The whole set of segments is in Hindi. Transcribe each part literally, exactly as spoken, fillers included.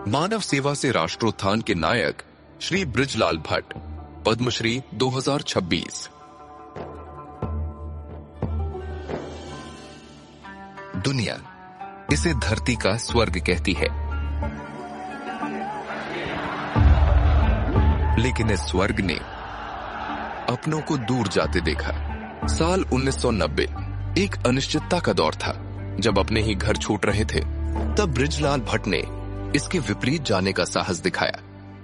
मानव सेवा से राष्ट्रोत्थान के नायक श्री बृजलाल भट्ट, पद्मश्री दो हज़ार छब्बीस। दुनिया इसे धरती का स्वर्ग कहती है, लेकिन इस स्वर्ग ने अपनों को दूर जाते देखा। साल उन्नीस सौ नब्बे एक अनिश्चितता का दौर था। जब अपने ही घर छूट रहे थे, तब बृजलाल भट्ट ने इसके विपरीत जाने का साहस दिखाया।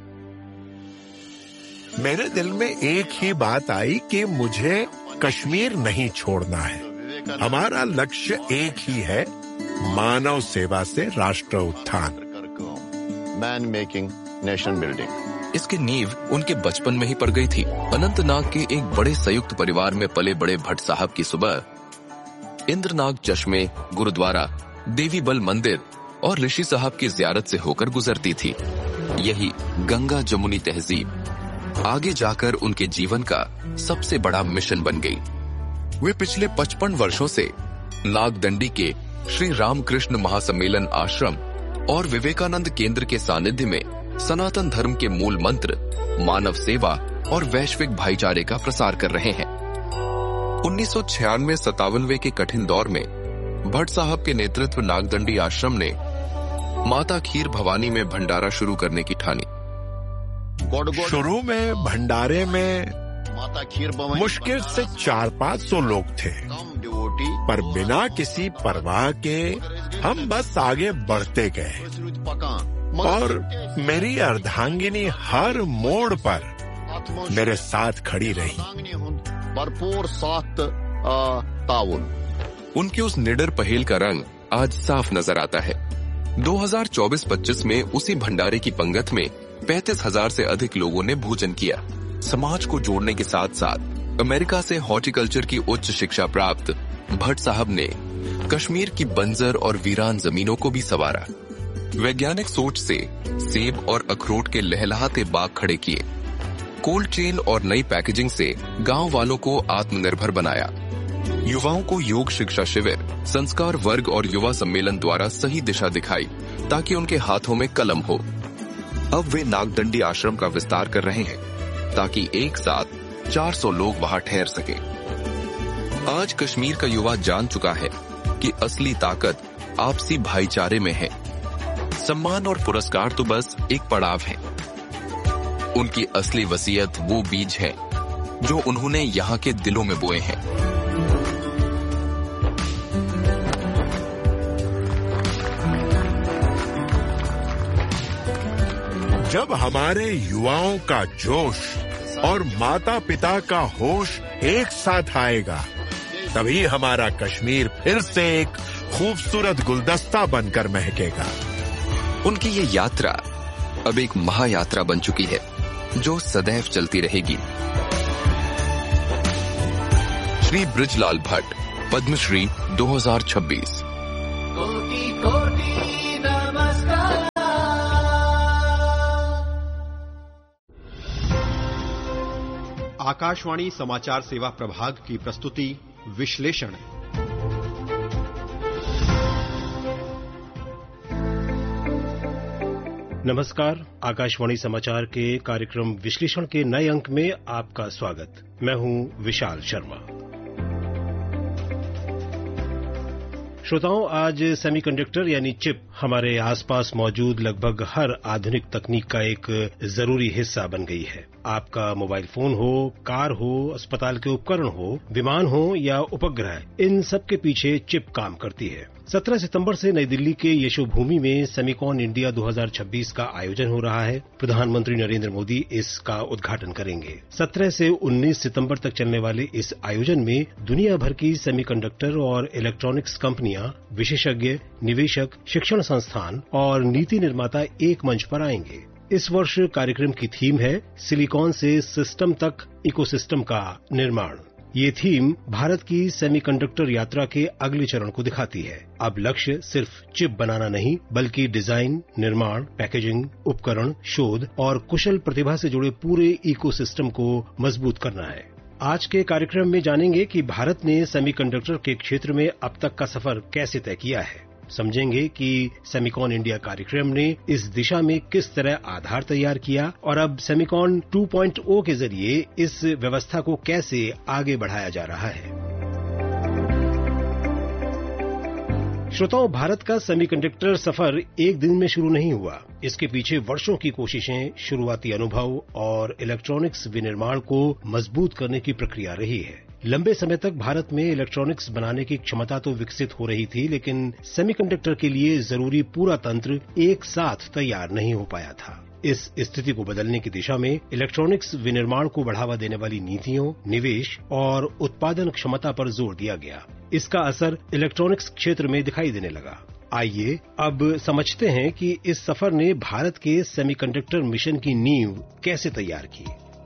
मेरे दिल में एक ही बात आई कि मुझे कश्मीर नहीं छोड़ना है। हमारा लक्ष्य एक ही है, मानव सेवा से राष्ट्र उत्थान, मैन मेकिंग नेशन बिल्डिंग। इसकी नींव उनके बचपन में ही पड़ गई थी। अनंतनाग के एक बड़े संयुक्त परिवार में पले बड़े भट्ट साहब की सुबह इंद्रनाग चश्मे, गुरुद्वारा, देवी बल मंदिर और ऋषि साहब की जियारत से होकर गुजरती थी। यही गंगा जमुनी तहजीब आगे जाकर उनके जीवन का सबसे बड़ा मिशन बन गई। वे पिछले पचपन वर्षों से नागदंडी के श्री रामकृष्ण महासम्मेलन आश्रम और विवेकानंद केंद्र के सानिध्य में सनातन धर्म के मूल मंत्र, मानव सेवा और वैश्विक भाईचारे का प्रसार कर रहे हैं। उन्नीस सौ छियानवे सतावनवे के कठिन दौर में भट्ट साहब के नेतृत्व नागदंडी आश्रम ने माता खीर भवानी में भंडारा शुरू करने की ठानी। शुरू में भंडारे में माता खीर मुश्किल से चार पाँच सौ लोग थे, पर बिना किसी परवाह के हम बस आगे बढ़ते गए और मेरी अर्धांगिनी हर मोड़ पर मेरे साथ खड़ी रही। भरपूर साथ ताउन। उनके उस निडर पहेल का रंग आज साफ नजर आता है। दो हज़ार चौबीस पच्चीस में उसी भंडारे की पंगत में पैंतीस हजार से अधिक लोगों ने भोजन किया। समाज को जोड़ने के साथ साथ अमेरिका से हॉर्टिकल्चर की उच्च शिक्षा प्राप्त भट्ट साहब ने कश्मीर की बंजर और वीरान जमीनों को भी संवारा। वैज्ञानिक सोच से सेब और अखरोट के लहलहाते बाग खड़े किए। कोल्ड चेन और नई पैकेजिंग से गांव वालों को आत्मनिर्भर बनाया। युवाओं को योग शिक्षा शिविर, संस्कार वर्ग और युवा सम्मेलन द्वारा सही दिशा दिखाई ताकि उनके हाथों में कलम हो। अब वे नागदंडी आश्रम का विस्तार कर रहे हैं ताकि एक साथ चार सौ लोग वहां ठहर सके। आज कश्मीर का युवा जान चुका है कि असली ताकत आपसी भाईचारे में है। सम्मान और पुरस्कार तो बस एक पड़ाव है। उनकी असली वसीयत वो बीज है जो उन्होंने यहाँ के दिलों में बोए हैं। जब हमारे युवाओं का जोश और माता पिता का होश एक साथ आएगा, तभी हमारा कश्मीर फिर से एक खूबसूरत गुलदस्ता बनकर महकेगा। उनकी ये यात्रा अब एक महायात्रा बन चुकी है जो सदैव चलती रहेगी। श्री बृजलाल भट्ट, पद्मश्री दो हज़ार छब्बीस। कोटि कोटि नमस्कार। आकाशवाणी समाचार सेवा प्रभाग की प्रस्तुति विश्लेषण। नमस्कार, आकाशवाणी समाचार के कार्यक्रम विश्लेषण के नए अंक में आपका स्वागत। मैं हूं विशाल शर्मा। श्रोताओं, आज सेमीकंडक्टर यानी चिप हमारे आसपास मौजूद लगभग हर आधुनिक तकनीक का एक जरूरी हिस्सा बन गई है। आपका मोबाइल फोन हो, कार हो, अस्पताल के उपकरण हो, विमान हो या उपग्रह, इन सब के पीछे चिप काम करती है। सत्रह सितंबर से नई दिल्ली के यशोभूमि में सेमिकॉन इंडिया दो हज़ार छब्बीस का आयोजन हो रहा है। प्रधानमंत्री नरेंद्र मोदी इसका उद्घाटन करेंगे। सत्रह से उन्नीस सितंबर तक चलने वाले इस आयोजन में दुनिया भर की सेमीकंडक्टर और इलेक्ट्रॉनिक्स कंपनियां, विशेषज्ञ, निवेशक, शिक्षण संस्थान और नीति निर्माता एक मंच पर आएंगे। इस वर्ष कार्यक्रम की थीम है सिलिकॉन से सिस्टम तक इकोसिस्टम का निर्माण। ये थीम भारत की सेमीकंडक्टर यात्रा के अगले चरण को दिखाती है। अब लक्ष्य सिर्फ चिप बनाना नहीं, बल्कि डिजाइन, निर्माण, पैकेजिंग, उपकरण, शोध और कुशल प्रतिभा से जुड़े पूरे इकोसिस्टम को मजबूत करना है। आज के कार्यक्रम में जानेंगे कि भारत ने सेमीकंडक्टर के क्षेत्र में अब तक का सफर कैसे तय किया है। समझेंगे कि सेमिकॉन इंडिया कार्यक्रम ने इस दिशा में किस तरह आधार तैयार किया और अब सेमिकॉन टू पॉइंट ओ के जरिए इस व्यवस्था को कैसे आगे बढ़ाया जा रहा है। श्रोताओं, भारत का सेमीकंडक्टर सफर एक दिन में शुरू नहीं हुआ। इसके पीछे वर्षों की कोशिशें, शुरुआती अनुभव और इलेक्ट्रॉनिक्स विनिर्माण को मजबूत करने की प्रक्रिया रही है। लंबे समय तक भारत में इलेक्ट्रॉनिक्स बनाने की क्षमता तो विकसित हो रही थी, लेकिन सेमीकंडक्टर के लिए जरूरी पूरा तंत्र एक साथ तैयार नहीं हो पाया था। इस स्थिति को बदलने की दिशा में इलेक्ट्रॉनिक्स विनिर्माण को बढ़ावा देने वाली नीतियों, निवेश और उत्पादन क्षमता पर जोर दिया गया। इसका असर इलेक्ट्रॉनिक्स क्षेत्र में दिखाई देने लगा। आइए अब समझते हैं कि इस सफर ने भारत के सेमीकंडक्टर मिशन की नींव कैसे तैयार की।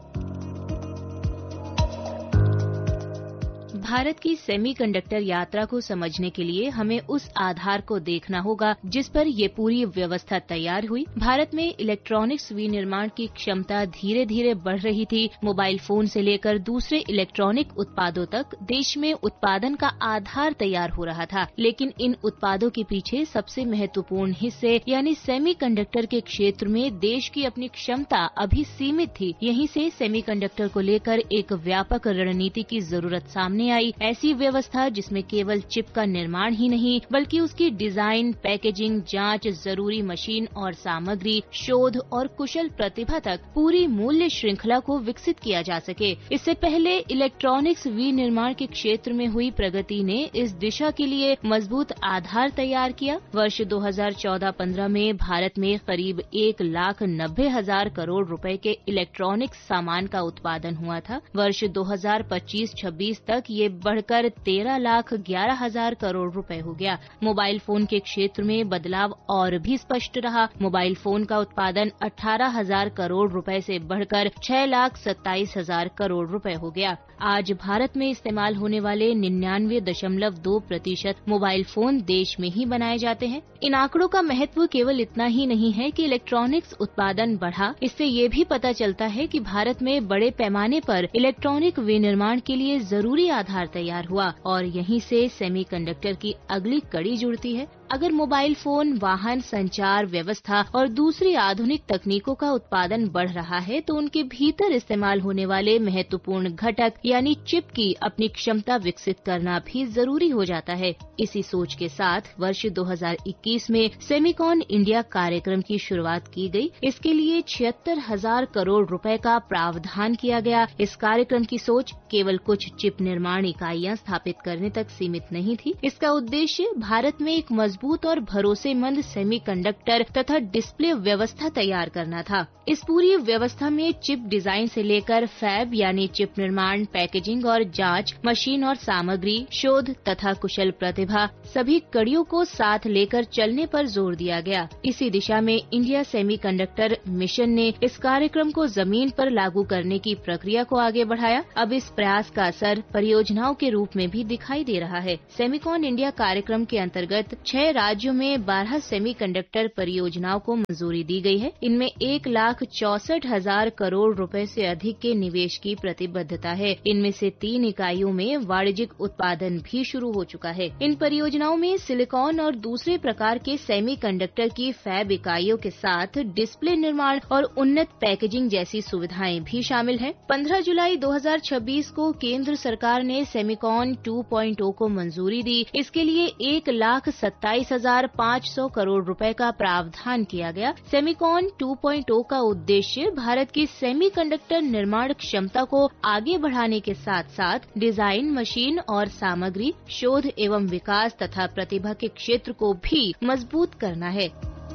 भारत की सेमीकंडक्टर यात्रा को समझने के लिए हमें उस आधार को देखना होगा जिस पर ये पूरी व्यवस्था तैयार हुई। भारत में इलेक्ट्रॉनिक्स विनिर्माण की क्षमता धीरे धीरे बढ़ रही थी। मोबाइल फोन से लेकर दूसरे इलेक्ट्रॉनिक उत्पादों तक देश में उत्पादन का आधार तैयार हो रहा था, लेकिन इन उत्पादों के पीछे सबसे महत्वपूर्ण हिस्से यानी सेमीकंडक्टर के क्षेत्र में देश की अपनी क्षमता अभी सीमित थी। यहीं से सेमीकंडक्टर को लेकर एक व्यापक रणनीति की जरूरत सामने आई। ऐसी व्यवस्था जिसमें केवल चिप का निर्माण ही नहीं बल्कि उसकी डिजाइन, पैकेजिंग, जांच, जरूरी मशीन और सामग्री, शोध और कुशल प्रतिभा तक पूरी मूल्य श्रृंखला को विकसित किया जा सके। इससे पहले इलेक्ट्रॉनिक्स विनिर्माण के क्षेत्र में हुई प्रगति ने इस दिशा के लिए मजबूत आधार तैयार किया। वर्ष दो हज़ार चौदह पंद्रह में भारत में करीब एक लाख नब्बे हजार करोड़ रुपए के इलेक्ट्रॉनिक्स सामान का उत्पादन हुआ था। वर्ष दो हज़ार पच्चीस छब्बीस तक ये बढ़कर तेरह लाख ग्यारह हजार करोड़ रुपए हो गया। मोबाइल फोन के क्षेत्र में बदलाव और भी स्पष्ट रहा। मोबाइल फोन का उत्पादन अठारह हजार करोड़ रुपए से बढ़कर छह लाख सत्ताईस हजार करोड़ रुपए हो गया। आज भारत में इस्तेमाल होने वाले निन्यानवे दशमलव दो प्रतिशत मोबाइल फोन देश में ही बनाए जाते हैं। इन आंकड़ों का महत्व केवल इतना ही नहीं है कि इलेक्ट्रॉनिक्स उत्पादन बढ़ा, इससे ये भी पता चलता है कि भारत में बड़े पैमाने पर इलेक्ट्रॉनिक विनिर्माण के लिए जरूरी आधार तैयार हुआ और यहीं से सेमीकंडक्टर की अगली कड़ी जुड़ती है। अगर मोबाइल फोन, वाहन, संचार व्यवस्था और दूसरी आधुनिक तकनीकों का उत्पादन बढ़ रहा है तो उनके भीतर इस्तेमाल होने वाले महत्वपूर्ण घटक यानी चिप की अपनी क्षमता विकसित करना भी जरूरी हो जाता है। इसी सोच के साथ वर्ष दो हज़ार इक्कीस में सेमिकॉन इंडिया कार्यक्रम की शुरुआत की गई। इसके लिए छिहत्तर हजार करोड़ रुपए का प्रावधान किया गया। इस कार्यक्रम की सोच केवल कुछ चिप निर्माण इकाइयां स्थापित करने तक सीमित नहीं थी। इसका उद्देश्य भारत में एक मजबूत और भरोसेमंद सेमीकंडक्टर तथा डिस्प्ले व्यवस्था तैयार करना था। इस पूरी व्यवस्था में चिप डिजाइन से लेकर फैब यानी चिप निर्माण, पैकेजिंग और जांच, मशीन और सामग्री, शोध तथा कुशल प्रतिभा सभी कड़ियों को साथ लेकर चलने पर जोर दिया गया। इसी दिशा में इंडिया सेमीकंडक्टर मिशन ने इस कार्यक्रम को जमीन पर लागू करने की प्रक्रिया को आगे बढ़ाया। अब इस प्रयास का असर परियोजनाओं के रूप में भी दिखाई दे रहा है। सेमिकॉन इंडिया कार्यक्रम के अंतर्गत छह राज्यों में बारह सेमीकंडक्टर परियोजनाओं को मंजूरी दी गई है। इनमें एक लाख चौसठ हजार करोड़ रुपए से अधिक के निवेश की प्रतिबद्धता है। इनमें से तीन इकाइयों में वाणिज्यिक उत्पादन भी शुरू हो चुका है। इन परियोजनाओं में सिलिकॉन और दूसरे प्रकार के सेमीकंडक्टर की फैब इकाइयों के साथ डिस्प्ले निर्माण और उन्नत पैकेजिंग जैसी सुविधाएं भी शामिल हैं। पंद्रह जुलाई दो हज़ार छब्बीस को केंद्र सरकार ने सेमिकॉन टू पॉइंट ओ को मंजूरी दी। इसके लिए एक लाख सत्ताईस हजार पाँच सौ करोड़ रुपए का प्रावधान किया गया। सेमिकॉन टू पॉइंट ओ का उद्देश्य भारत की सेमीकंडक्टर निर्माण क्षमता को आगे बढ़ाने के साथ साथ डिजाइन, मशीन और सामग्री, शोध एवं विकास तथा प्रतिभा के क्षेत्र को भी मजबूत करना है।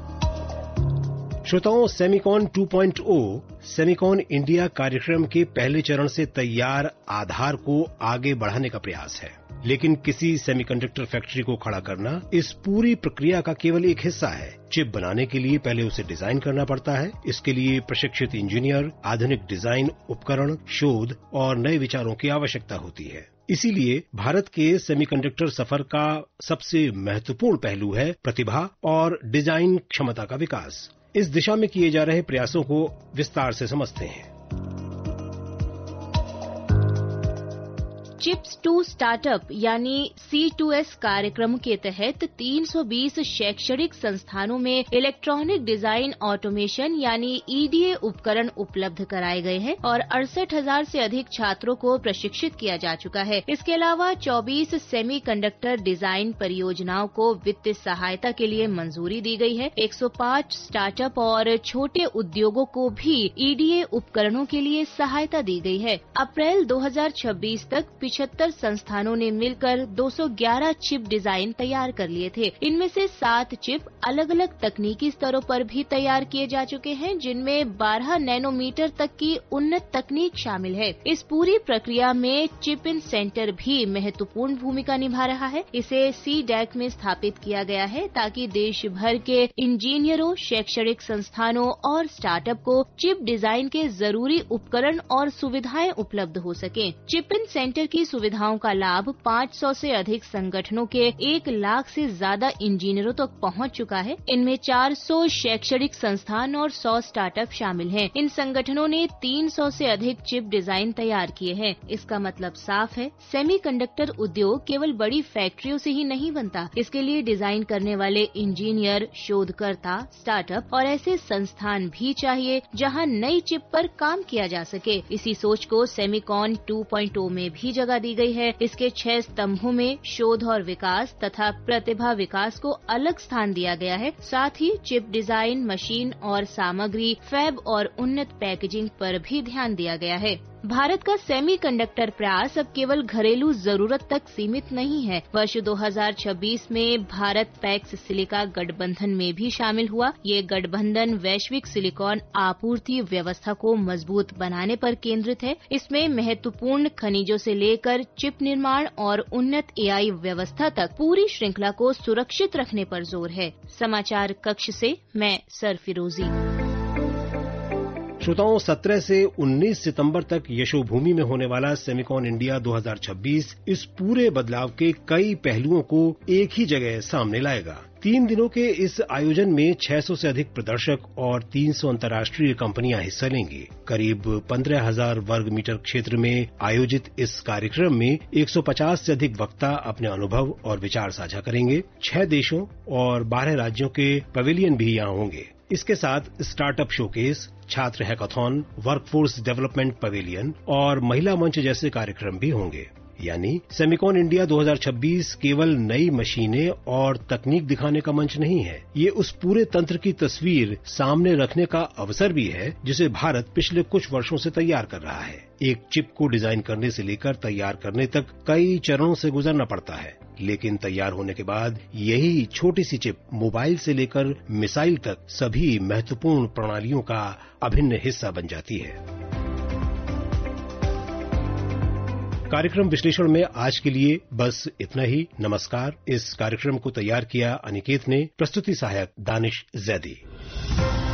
श्रोताओं, सेमिकॉन टू पॉइंट ओ सेमिकॉन इंडिया कार्यक्रम के पहले चरण से तैयार आधार को आगे बढ़ाने का प्रयास है। लेकिन किसी सेमीकंडक्टर फैक्ट्री को खड़ा करना इस पूरी प्रक्रिया का केवल एक हिस्सा है। चिप बनाने के लिए पहले उसे डिजाइन करना पड़ता है। इसके लिए प्रशिक्षित इंजीनियर, आधुनिक डिजाइन उपकरण, शोध और नए विचारों की आवश्यकता होती है। इसीलिए भारत के सेमीकंडक्टर सफर का सबसे महत्वपूर्ण पहलू है प्रतिभा और डिजाइन क्षमता का विकास। इस दिशा में किए जा रहे प्रयासों को विस्तार से समझते हैं। चिप्स टू स्टार्टअप यानी सी टू एस कार्यक्रम के तहत तीन सौ बीस शैक्षणिक संस्थानों में इलेक्ट्रॉनिक डिजाइन ऑटोमेशन यानी ई डी ए उपकरण उपलब्ध कराए गए हैं और अड़सठ हजार से अधिक छात्रों को प्रशिक्षित किया जा चुका है। इसके अलावा चौबीस सेमीकंडक्टर डिजाइन परियोजनाओं को वित्तीय सहायता के लिए मंजूरी दी गई है। एक सौ पाँच स्टार्टअप और छोटे उद्योगों को भी ई डी ए उपकरणों के लिए सहायता दी गई है। अप्रैल दो हज़ार छब्बीस तक पिछहत्तर संस्थानों ने मिलकर दो सौ ग्यारह चिप डिजाइन तैयार कर लिए थे। इनमें से सात चिप अलग अलग तकनीकी स्तरों पर भी तैयार किए जा चुके हैं, जिनमें बारह नैनोमीटर तक की उन्नत तकनीक शामिल है। इस पूरी प्रक्रिया में चिप इन सेंटर भी महत्वपूर्ण भूमिका निभा रहा है। इसे सी डैक में स्थापित किया गया है ताकि देश भर के इंजीनियरों, शैक्षणिक संस्थानों और स्टार्टअप को चिप डिजाइन के जरूरी उपकरण और सुविधाएं उपलब्ध हो सके। चिप इन सेंटर की सुविधाओं का लाभ पाँच सौ से अधिक संगठनों के एक लाख से ज्यादा इंजीनियरों तक पहुंच चुका है। इनमें चार सौ शैक्षणिक संस्थान और सौ स्टार्टअप शामिल हैं। इन संगठनों ने तीन सौ से अधिक चिप डिजाइन तैयार किए हैं। इसका मतलब साफ है, सेमीकंडक्टर उद्योग केवल बड़ी फैक्ट्रियों से ही नहीं बनता। इसके लिए डिजाइन करने वाले इंजीनियर, शोधकर्ता, स्टार्टअप और ऐसे संस्थान भी चाहिए जहां नई चिप पर काम किया जा सके। इसी सोच को सेमिकॉन टू पॉइंट ओ में भी जगह दी गई है। इसके छह स्तंभों में शोध और विकास तथा प्रतिभा विकास को अलग स्थान दिया गया है। साथ ही चिप डिजाइन, मशीन और सामग्री, फैब और उन्नत पैकेजिंग पर भी ध्यान दिया गया है। भारत का सेमीकंडक्टर प्रयास अब केवल घरेलू जरूरत तक सीमित नहीं है। वर्ष दो हज़ार छब्बीस में भारत पैक्स सिलिका गठबंधन में भी शामिल हुआ। ये गठबंधन वैश्विक सिलिकॉन आपूर्ति व्यवस्था को मजबूत बनाने पर केंद्रित है। इसमें महत्वपूर्ण खनिजों से लेकर चिप निर्माण और उन्नत ए आई व्यवस्था तक पूरी श्रृंखला को सुरक्षित रखने पर जोर है। समाचार कक्ष से मैं सरफिरोजी। श्रोताओं, सत्रह से उन्नीस सितंबर तक यशोभूमि में होने वाला सेमिकॉन इंडिया दो हज़ार छब्बीस इस पूरे बदलाव के कई पहलुओं को एक ही जगह सामने लाएगा। तीन दिनों के इस आयोजन में छह सौ से अधिक प्रदर्शक और तीन सौ अंतर्राष्ट्रीय कंपनियां हिस्सा लेंगी। करीब पंद्रह हज़ार वर्ग मीटर क्षेत्र में आयोजित इस कार्यक्रम में एक सौ पचास से अधिक वक्ता अपने अनुभव और विचार साझा करेंगे। छह देशों और बारह राज्यों के पवेलियन भी यहाँ होंगे। इसके साथ स्टार्टअप शोकेस, छात्र हैकाथॉन, वर्कफोर्स डेवलपमेंट पवेलियन और महिला मंच जैसे कार्यक्रम भी होंगे। यानी सेमिकॉन इंडिया दो हज़ार छब्बीस केवल नई मशीनें और तकनीक दिखाने का मंच नहीं है। ये उस पूरे तंत्र की तस्वीर सामने रखने का अवसर भी है जिसे भारत पिछले कुछ वर्षों से तैयार कर रहा है। एक चिप को डिजाइन करने से लेकर तैयार करने तक कई चरणों से गुजरना पड़ता है, लेकिन तैयार होने के बाद यही छोटी सी चिप मोबाइल से लेकर मिसाइल तक सभी महत्वपूर्ण प्रणालियों का अभिन्न हिस्सा बन जाती है। कार्यक्रम विश्लेषण में आज के लिए बस इतना ही। नमस्कार। इस कार्यक्रम को तैयार किया अनिकेत ने, प्रस्तुति सहायक दानिश जैदी।